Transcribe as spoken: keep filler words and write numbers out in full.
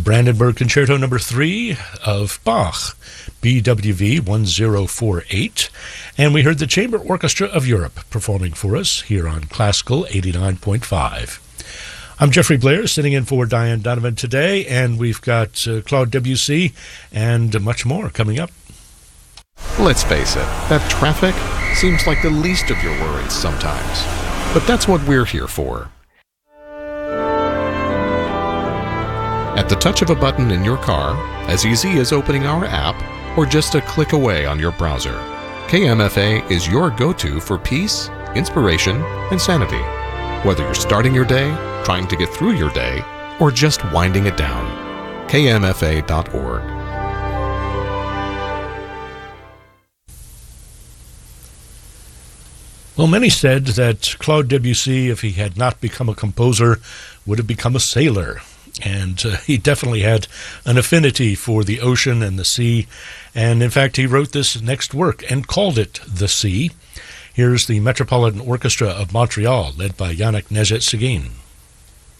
Brandenburg Concerto Number three of Bach, B W V one zero four eight. And we heard the Chamber Orchestra of Europe performing for us here on Classical eighty-nine point five. I'm Jeffrey Blair, sitting in for Diane Donovan today, and we've got uh, Claude Debussy and much more coming up. Let's face it, that traffic seems like the least of your worries sometimes. But that's what we're here for. At the touch of a button in your car, as easy as opening our app, or just a click away on your browser, K M F A is your go-to for peace, inspiration, and sanity. Whether you're starting your day, trying to get through your day, or just winding it down. K M F A dot org. Well, many said that Claude Debussy, if he had not become a composer, would have become a sailor. And uh, he definitely had an affinity for the ocean and the sea. And in fact, he wrote this next work and called it The Sea. Here's the Metropolitan Orchestra of Montreal, led by Yannick Nezet-Seguin.